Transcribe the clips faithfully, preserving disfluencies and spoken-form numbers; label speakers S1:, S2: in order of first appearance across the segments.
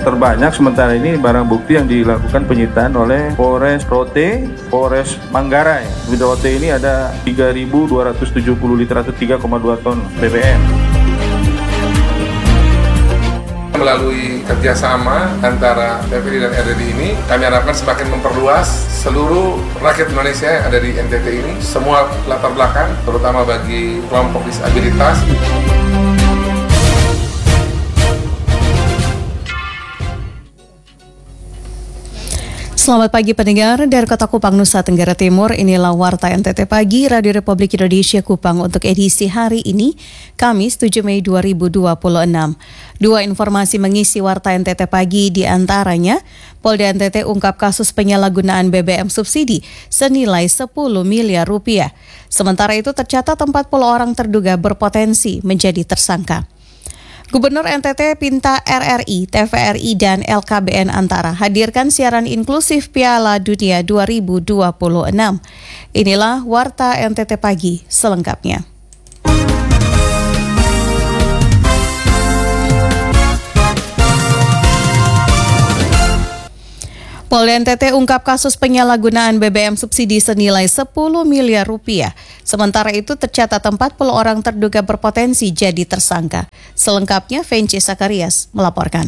S1: terbanyak sementara ini barang bukti yang dilakukan penyitaan oleh Polres Rote, Polres Manggarai. Di Rote ini ada tiga ribu dua ratus tujuh puluh liter atau tiga koma dua ton B B M.
S2: Melalui kerjasama antara T V R I dan R D D ini, kami harapkan semakin memperluas seluruh rakyat Indonesia yang ada di N T T ini, semua latar belakang, terutama bagi kelompok disabilitas.
S3: Selamat pagi pendengar, dari Kota Kupang, Nusa Tenggara Timur. Inilah Warta N T T Pagi Radio Republik Indonesia Kupang untuk edisi hari ini, Kamis tujuh Mei dua ribu dua puluh enam. Dua informasi mengisi Warta N T T Pagi, di antaranya Polda N T T ungkap kasus penyalahgunaan B B M subsidi senilai sepuluh miliar rupiah. Sementara itu tercatat empat puluh orang terduga berpotensi menjadi tersangka. Gubernur N T T pinta R R I, T V R I, dan L K B N Antara hadirkan siaran inklusif Piala Dunia dua ribu dua puluh enam. Inilah Warta N T T Pagi selengkapnya. Polda N T T ungkap kasus penyalahgunaan B B M subsidi senilai sepuluh miliar rupiah. Sementara itu tercatat empat puluh orang terduga berpotensi jadi tersangka. Selengkapnya Fenci Sakarias melaporkan.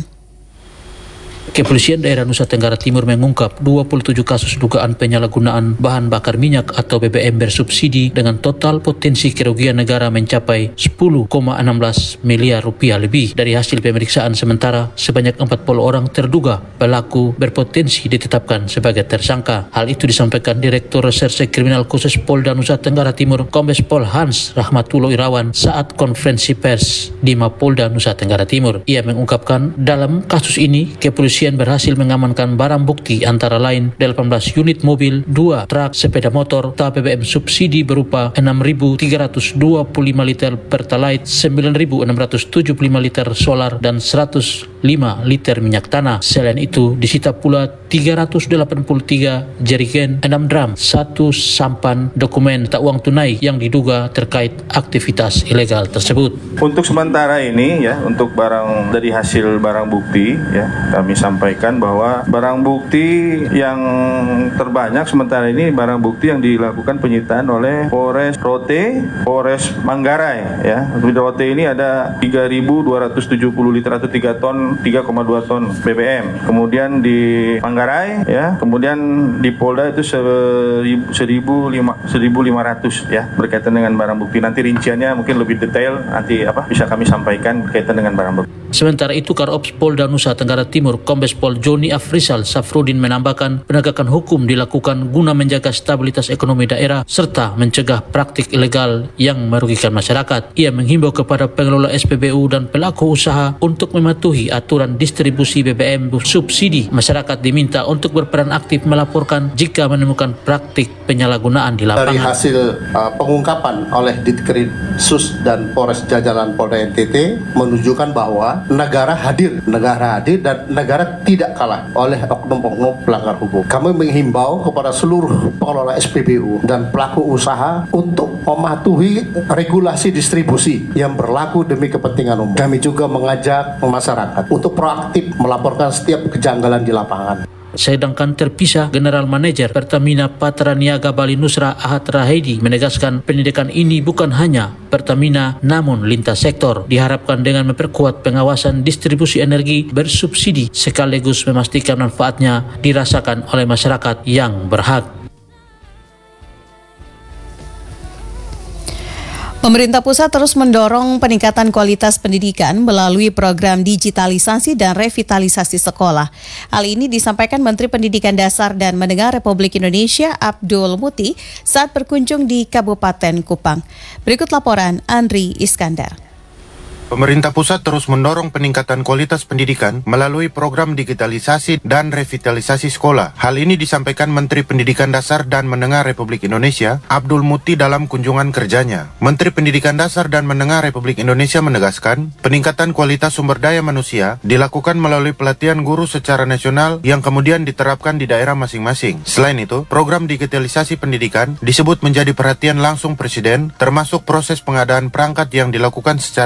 S4: Kepolisian Daerah Nusa Tenggara Timur mengungkap dua puluh tujuh kasus dugaan penyalahgunaan bahan bakar minyak atau B B M bersubsidi dengan total potensi kerugian negara mencapai sepuluh koma satu enam miliar rupiah lebih. Dari hasil pemeriksaan sementara, sebanyak empat puluh orang terduga pelaku berpotensi ditetapkan sebagai tersangka. Hal itu disampaikan Direktur Reserse Kriminal Khusus Polda Nusa Tenggara Timur, Kombes Pol Hans Rahmatullah Irawan, saat konferensi pers di Mapolda Nusa Tenggara Timur. Ia mengungkapkan dalam kasus ini, kepolisian berhasil mengamankan barang bukti antara lain delapan belas unit mobil, dua truk sepeda motor, B B M subsidi berupa enam ribu tiga ratus dua puluh lima liter Pertalite, sembilan ribu enam ratus tujuh puluh lima liter solar, dan seratus lima liter minyak tanah. Selain itu, disita pula tiga ratus delapan puluh tiga jerigen, enam drum, satu sampan dokumen tak uang tunai yang diduga terkait aktivitas ilegal tersebut.
S1: Untuk sementara ini ya, untuk barang dari hasil barang bukti ya, kami sampaikan bahwa barang bukti yang terbanyak sementara ini barang bukti yang dilakukan penyitaan oleh Polres Rote, Polres Manggarai ya. Di Rote ini ada tiga ribu dua ratus tujuh puluh liter atau tiga ton, tiga koma dua ton B B M. Kemudian di Manggarai ya, kemudian di Polda itu seribu lima ratus ya, berkaitan dengan barang bukti. Nanti rinciannya mungkin lebih detail nanti apa bisa kami sampaikan berkaitan dengan barang bukti.
S4: Sementara itu, Karops Polda Nusa Tenggara Timur, Kombes Pol Joni Afrizal Safrudin menambahkan penegakan hukum dilakukan guna menjaga stabilitas ekonomi daerah serta mencegah praktik ilegal yang merugikan masyarakat. Ia menghimbau kepada pengelola S P B U dan pelaku usaha untuk mematuhi aturan distribusi B B M subsidi. Masyarakat diminta untuk berperan aktif melaporkan jika menemukan praktik penyalahgunaan di lapangan.
S5: Dari hasil uh, pengungkapan oleh Ditkrimsus dan Polres Jajaran Polda N T T menunjukkan bahwa negara hadir, negara hadir dan negara tidak kalah oleh oknum-oknum pelanggar hukum. Kami menghimbau kepada seluruh pengelola S P B U dan pelaku usaha untuk mematuhi regulasi distribusi yang berlaku demi kepentingan umum. Kami juga mengajak masyarakat untuk proaktif melaporkan setiap kejanggalan di lapangan.
S4: Sedangkan terpisah, General Manager Pertamina Patraniaga Bali Nusra Ahad Rahedi menegaskan pendidikan ini bukan hanya Pertamina namun lintas sektor. Diharapkan dengan memperkuat pengawasan distribusi energi bersubsidi sekaligus memastikan manfaatnya dirasakan oleh masyarakat yang berhak.
S3: Pemerintah pusat terus mendorong peningkatan kualitas pendidikan melalui program digitalisasi dan revitalisasi sekolah. Hal ini disampaikan Menteri Pendidikan Dasar dan Menengah Republik Indonesia Abdul Muti saat berkunjung di Kabupaten Kupang. Berikut laporan Andri Iskandar.
S6: Pemerintah pusat terus mendorong peningkatan kualitas pendidikan melalui program digitalisasi dan revitalisasi sekolah. Hal ini disampaikan Menteri Pendidikan Dasar dan Menengah Republik Indonesia, Abdul Muti dalam kunjungan kerjanya. Menteri Pendidikan Dasar dan Menengah Republik Indonesia menegaskan, peningkatan kualitas sumber daya manusia dilakukan melalui pelatihan guru secara nasional yang kemudian diterapkan di daerah masing-masing. Selain itu, program digitalisasi pendidikan disebut menjadi perhatian langsung Presiden, termasuk proses pengadaan perangkat yang dilakukan secara terpusat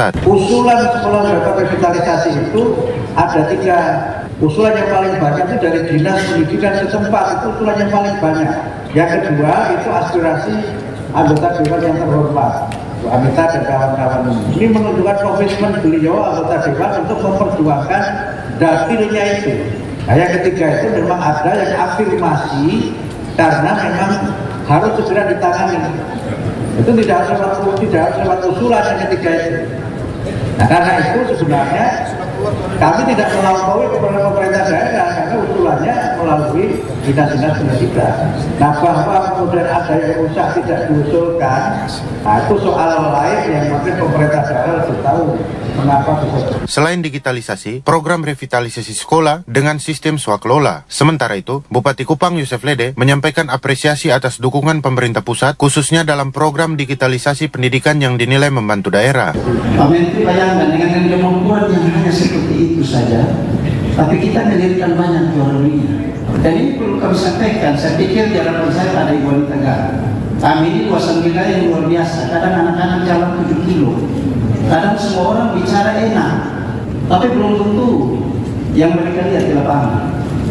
S6: Pusat.
S7: Usulan sekolah dapat revitalisasi itu ada tiga. Usulan yang paling banyak itu dari Dinas Pendidikan setempat, itu usulan yang paling banyak. Yang kedua itu aspirasi anggota dewan yang terhormat, Bu Amita dan kawan-kawan ini. Ini menunjukkan komitmen beliau anggota dewan untuk memperjuangkan dapilnya itu. Nah, yang ketiga itu memang ada yang afirmasi karena memang harus segera ditangani. Itu tidak harus lewat, tidak harus lewat usulan yang ketiga itu. Nah, karena itu sebenarnya kami tidak melampaui kepada pemerintah daerah karena usulannya melalui dinas-dinas pendidikan. Nah, bahwa kemudian ada yang rusak tidak diusulkan, nah itu soal lain yang mungkin pemerintah daerah harus tahu mengapa bisa.
S6: Selain digitalisasi, program revitalisasi sekolah dengan sistem swakelola. Sementara itu, Bupati Kupang Yusef Lede menyampaikan apresiasi atas dukungan pemerintah pusat, khususnya dalam program digitalisasi pendidikan yang dinilai membantu daerah.
S8: Pak Menteri, bayangkan dengan kemampuan yang hanya seperti itu saja, tapi kita mendirikan banyak juara dunia. Dan ini perlu kami sampaikan, saya pikir di hadapan saya ada Ibu Wanita Negara. Kami ini luasan wilayah yang luar biasa, kadang anak-anak jalan tujuh kilo. Kadang semua orang bicara enak, tapi belum tentu yang mereka lihat di lapangan.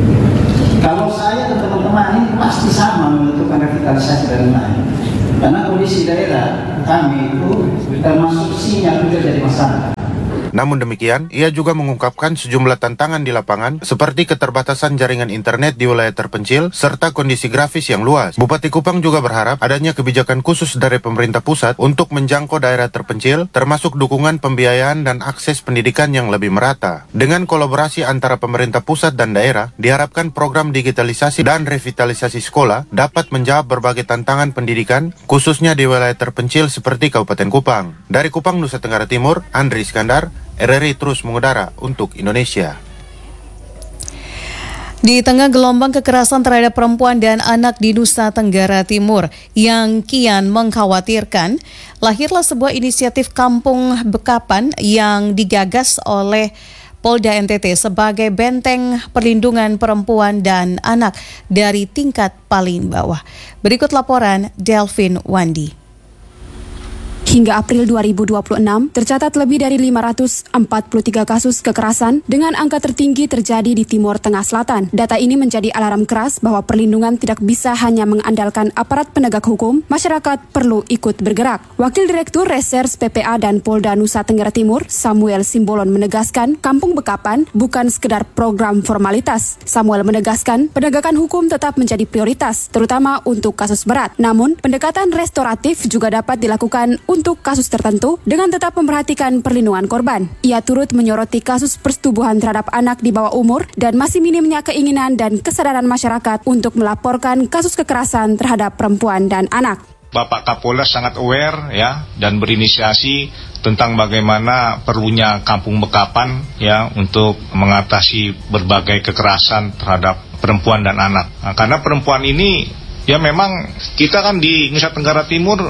S8: Kalau saya dan teman-teman ini pasti sama menentukan revitalisasi dan lain. Karena kondisi daerah kami itu termasuk sinyal juga jadi masalah.
S6: Namun demikian, ia juga mengungkapkan sejumlah tantangan di lapangan seperti keterbatasan jaringan internet di wilayah terpencil serta kondisi grafis yang luas. Bupati Kupang juga berharap adanya kebijakan khusus dari pemerintah pusat untuk menjangkau daerah terpencil, termasuk dukungan pembiayaan dan akses pendidikan yang lebih merata. Dengan kolaborasi antara pemerintah pusat dan daerah, diharapkan program digitalisasi dan revitalisasi sekolah dapat menjawab berbagai tantangan pendidikan, khususnya di wilayah terpencil seperti Kabupaten Kupang. Dari Kupang, Nusa Tenggara Timur, Andri Iskandar, R R I terus mengudara untuk Indonesia.
S3: Di tengah gelombang kekerasan terhadap perempuan dan anak di Nusa Tenggara Timur yang kian mengkhawatirkan, lahirlah sebuah inisiatif Kampung Bekapan yang digagas oleh Polda N T T sebagai benteng perlindungan perempuan dan anak dari tingkat paling bawah. Berikut laporan Delvin Wandi.
S9: Hingga April dua ribu dua puluh enam, tercatat lebih dari lima ratus empat puluh tiga kasus kekerasan dengan angka tertinggi terjadi di Timur Tengah Selatan. Data ini menjadi alarm keras bahwa perlindungan tidak bisa hanya mengandalkan aparat penegak hukum, masyarakat perlu ikut bergerak. Wakil Direktur Resers P P A dan Polda Nusa Tenggara Timur, Samuel Simbolon menegaskan, Kampung Bekapan bukan sekedar program formalitas. Samuel menegaskan, penegakan hukum tetap menjadi prioritas, terutama untuk kasus berat. Namun, pendekatan restoratif juga dapat dilakukan untuk untuk kasus tertentu dengan tetap memperhatikan perlindungan korban. Ia turut menyoroti kasus persetubuhan terhadap anak di bawah umur dan masih minimnya keinginan dan kesadaran masyarakat untuk melaporkan kasus kekerasan terhadap perempuan dan anak.
S10: Bapak Kapolda sangat aware ya dan berinisiasi tentang bagaimana perlunya Kampung Bekapan ya untuk mengatasi berbagai kekerasan terhadap perempuan dan anak. Nah, karena perempuan ini ya memang kita kan di Nusa Tenggara Timur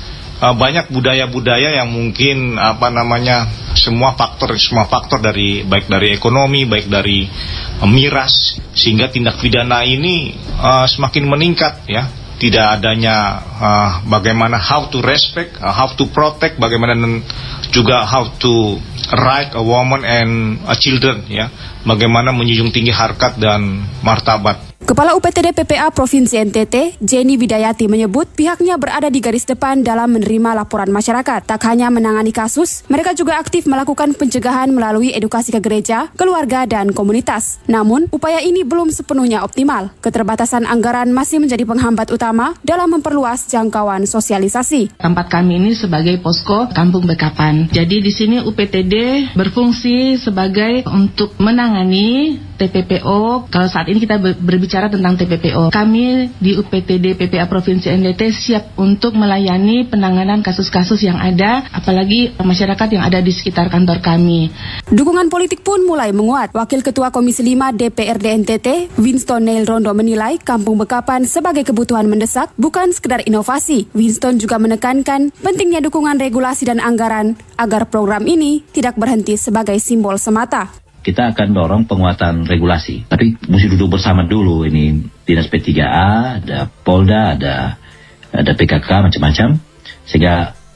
S10: banyak budaya-budaya yang mungkin apa namanya semua faktor semua faktor dari baik dari ekonomi baik dari uh, miras sehingga tindak pidana ini uh, semakin meningkat ya. Tidak adanya uh, bagaimana how to respect, uh, how to protect, bagaimana juga how to right a woman and a children ya. Bagaimana menjunjung tinggi harkat dan martabat.
S9: Kepala U P T D P P A Provinsi N T T, Jenny Widayati menyebut pihaknya berada di garis depan dalam menerima laporan masyarakat. Tak hanya menangani kasus, mereka juga aktif melakukan pencegahan melalui edukasi ke gereja, keluarga, dan komunitas. Namun, upaya ini belum sepenuhnya optimal. Keterbatasan anggaran masih menjadi penghambat utama dalam memperluas jangkauan sosialisasi.
S11: Tempat kami ini sebagai posko Kampung Bekapan. Jadi di sini U P T D berfungsi sebagai untuk menangani T P P O. Kalau saat ini kita berbicara tentang T P P O, kami di U P T D P P A Provinsi N T T siap untuk melayani penanganan kasus-kasus yang ada, apalagi masyarakat yang ada di sekitar kantor kami.
S9: Dukungan politik pun mulai menguat. Wakil Ketua Komisi lima D P R D N T T, Winston Neil Rondo menilai Kampung Bekapan sebagai kebutuhan mendesak, bukan sekedar inovasi. Winston juga menekankan pentingnya dukungan regulasi dan anggaran agar program ini tidak berhenti sebagai simbol semata.
S12: Kita akan dorong penguatan regulasi, tapi mesti duduk bersama dulu. Ini Dinas P tiga A, ada Polda, ada ada P K K, macam-macam, sehingga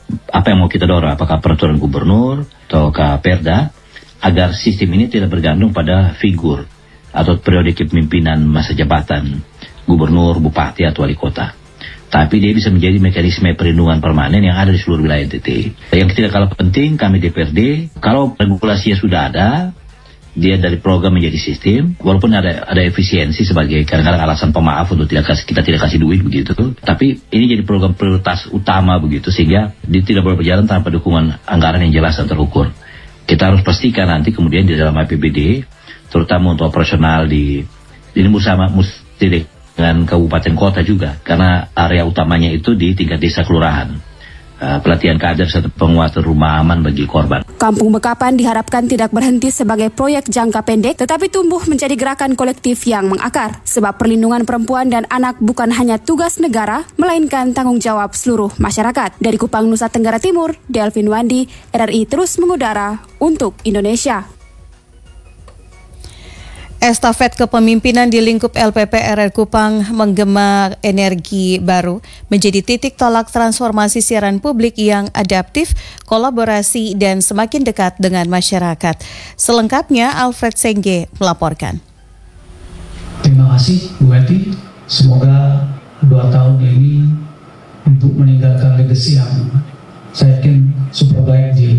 S12: apa yang mau kita dorong, apakah peraturan gubernur atau Perda, agar sistem ini tidak bergantung pada figur atau periode kepemimpinan masa jabatan gubernur, bupati atau wali kota. Tapi dia bisa menjadi mekanisme perlindungan permanen yang ada di seluruh wilayah N T T. Yang tidak kalah penting, kami D P R D, kalau regulasinya sudah ada, dia dari program menjadi sistem, walaupun ada ada efisiensi sebagai kadang-kadang alasan pemaaf untuk tidak kasih, kita tidak kasih duit begitu, tapi ini jadi program prioritas utama begitu, sehingga dia tidak boleh berjalan tanpa dukungan anggaran yang jelas dan terukur. Kita harus pastikan nanti kemudian di dalam A P B D, terutama untuk operasional di ini bersama mesti dengan kabupaten kota juga, karena area utamanya itu di tingkat desa kelurahan. Uh, pelatihan kader serta penguatan rumah aman bagi korban.
S9: Kampung Bekapan diharapkan tidak berhenti sebagai proyek jangka pendek, tetapi tumbuh menjadi gerakan kolektif yang mengakar. Sebab perlindungan perempuan dan anak bukan hanya tugas negara, melainkan tanggung jawab seluruh masyarakat. Dari Kupang, Nusa Tenggara Timur, Delvin Wandi, R R I terus mengudara untuk Indonesia.
S3: Estafet kepemimpinan di lingkup L P P R R Kupang menggema energi baru menjadi titik tolak transformasi siaran publik yang adaptif, kolaborasi, dan semakin dekat dengan masyarakat. Selengkapnya, Alfred Sengge melaporkan.
S13: Terima kasih Bu Eti. Semoga dua tahun ini untuk meninggalkan legacy yang saya yakin super baik di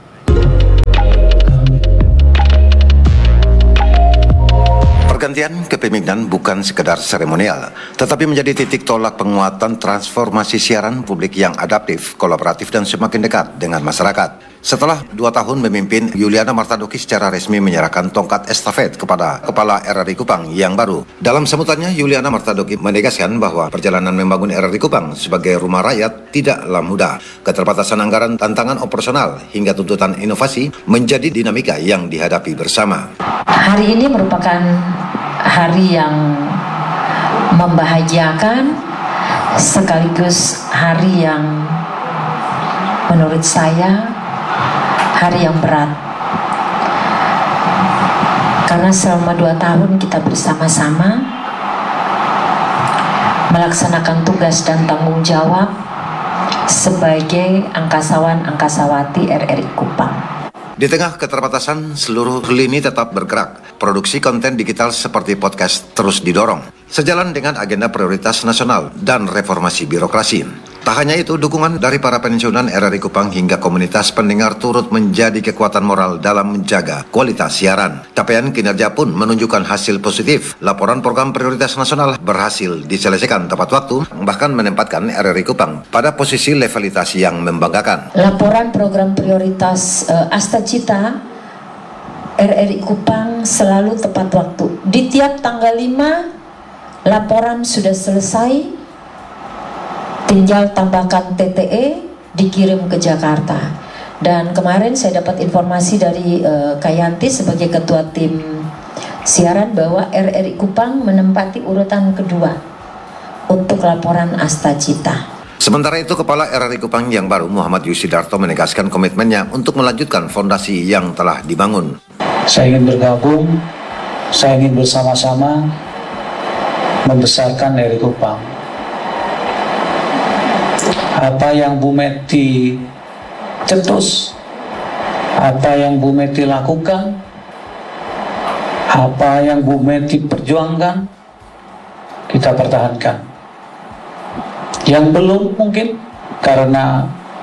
S14: Pergantian kepemimpinan bukan sekedar seremonial, tetapi menjadi titik tolak penguatan transformasi siaran publik yang adaptif, kolaboratif, dan semakin dekat dengan masyarakat. Setelah dua tahun memimpin, Yuliana Martadoki secara resmi menyerahkan tongkat estafet kepada Kepala R R I Kupang yang baru. Dalam sambutannya, Yuliana Martadoki menegaskan bahwa perjalanan membangun R R I Kupang sebagai rumah rakyat tidaklah mudah. Keterbatasan anggaran, tantangan operasional, hingga tuntutan inovasi menjadi dinamika yang dihadapi bersama.
S15: Hari ini merupakan hari yang membahagiakan, sekaligus hari yang menurut saya hari yang berat, karena selama dua tahun kita bersama-sama melaksanakan tugas dan tanggung jawab sebagai angkasawan-angkasawati R R I Kupang.
S14: Di tengah keterbatasan, seluruh lini tetap bergerak. Produksi konten digital seperti podcast terus didorong, sejalan dengan agenda prioritas nasional dan reformasi birokrasi. Tak hanya itu, dukungan dari para pensiunan R R I Kupang hingga komunitas pendengar turut menjadi kekuatan moral dalam menjaga kualitas siaran. Capaian kinerja pun menunjukkan hasil positif. Laporan program prioritas nasional berhasil diselesaikan tepat waktu, bahkan menempatkan R R I Kupang pada posisi levelitas yang membanggakan.
S15: Laporan program prioritas uh, Astacita R R I Kupang selalu tepat waktu. Di tiap tanggal lima, laporan sudah selesai. Tinggal tambahkan T T E, dikirim ke Jakarta. Dan kemarin saya dapat informasi dari uh, Kayanti sebagai ketua tim siaran bahwa R R I Kupang menempati urutan kedua untuk laporan Astacita.
S14: Sementara itu, Kepala R R I Kupang yang baru, Muhammad Yusidarto, menegaskan komitmennya untuk melanjutkan fondasi yang telah dibangun.
S13: Saya ingin bergabung, saya ingin bersama-sama membesarkan R R I Kupang. Apa yang Bu Meti cetus, apa yang Bu Meti lakukan, apa yang Bu Meti perjuangkan, kita pertahankan. Yang belum mungkin karena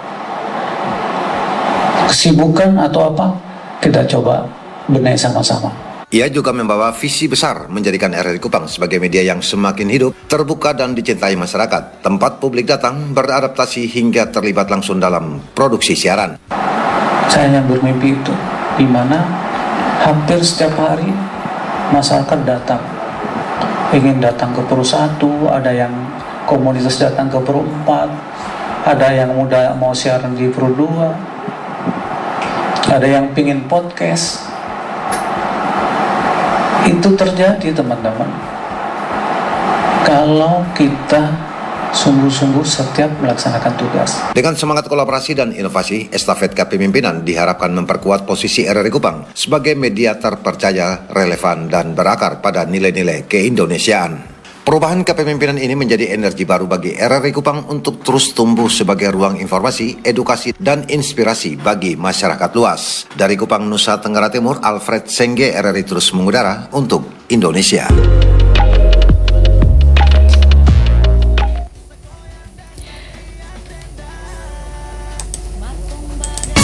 S13: kesibukan atau apa, kita coba benahi sama-sama.
S14: Ia juga membawa visi besar menjadikan R R I Kupang sebagai media yang semakin hidup, terbuka, dan dicintai masyarakat. Tempat publik datang, beradaptasi, hingga terlibat langsung dalam produksi siaran.
S13: Saya yang bermimpi itu, di mana hampir setiap hari masyarakat datang. Ingin datang ke Pro satu, ada yang komunitas datang ke Pro empat, ada yang muda mau siaran di Pro dua, ada yang pingin podcast. Itu terjadi, teman-teman, kalau kita sungguh-sungguh setiap melaksanakan tugas.
S14: Dengan semangat kolaborasi dan inovasi, estafet kepemimpinan diharapkan memperkuat posisi R R I Kupang sebagai media terpercaya, relevan, dan berakar pada nilai-nilai keindonesiaan. Perubahan kepemimpinan ini menjadi energi baru bagi R R I Kupang untuk terus tumbuh sebagai ruang informasi, edukasi, dan inspirasi bagi masyarakat luas. Dari Kupang, Nusa Tenggara Timur, Alfred Sengge, R R I terus mengudara untuk Indonesia.